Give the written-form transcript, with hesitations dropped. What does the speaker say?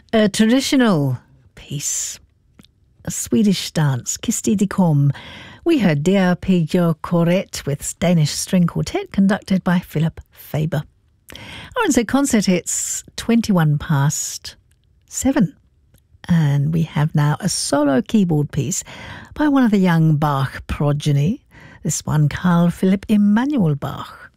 A traditional piece, a Swedish dance, Kisti de Kom. We heard Der Pigio Korett with Danish string quartet conducted by Philip Faber. Orange concert, it's 21 past 7. And we have now a solo keyboard piece by one of the young Bach progeny. This one, Carl Philipp Emanuel Bach.